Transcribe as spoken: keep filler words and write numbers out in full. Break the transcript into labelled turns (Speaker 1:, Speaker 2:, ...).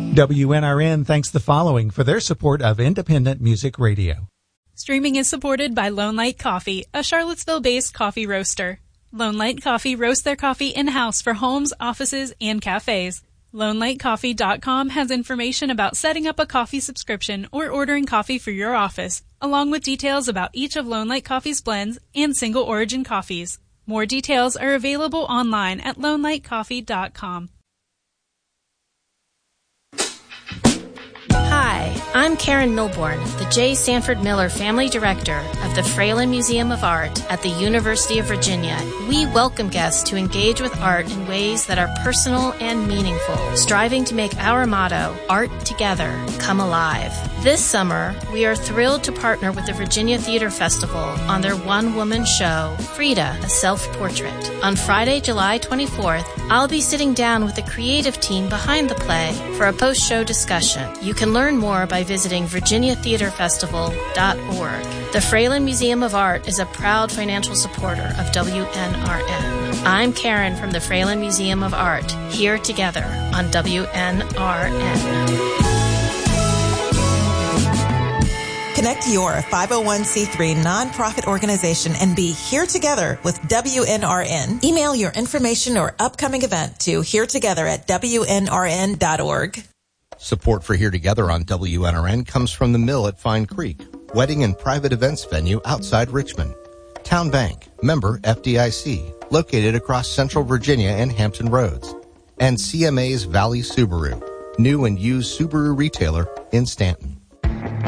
Speaker 1: W N R N thanks the following for their support of independent music radio.
Speaker 2: Streaming is supported by Lone Light Coffee, a Charlottesville-based coffee roaster. Lone Light Coffee roasts their coffee in-house for homes, offices, and cafes. Lone Light Coffee dot com has information about setting up a coffee subscription or ordering coffee for your office, along with details about each of Lone Light Coffee's blends and single origin coffees. More details are available online at Lone Light Coffee dot com.
Speaker 3: Hi, I'm Karen Milborn, the J. Sanford Miller Family Director of the Fralin Museum of Art at the University of Virginia. We welcome guests to engage with art in ways that are personal and meaningful, striving to make our motto, Art Together, come alive. This summer, we are thrilled to partner with the Virginia Theater Festival on their one-woman show, Frida, a Self-Portrait. On Friday, July twenty-fourth, I'll be sitting down with the creative team behind the play for a post-show discussion. You can learn more by visiting virginia theater festival dot org. The Fralin Museum of Art is a proud financial supporter of W N R N. I'm Karen from the Fralin Museum of Art, here together on W N R N.
Speaker 4: Connect your five oh one c three nonprofit organization and be here together with W N R N. Email your information or upcoming event to here together at W N R N dot org.
Speaker 5: Support for Here Together on W N R N comes from the Mill at Fine Creek, wedding and private events venue outside Richmond. Town Bank, member F D I C, located across Central Virginia and Hampton Roads. And C M A's Valley Subaru, new and used Subaru retailer in Stanton.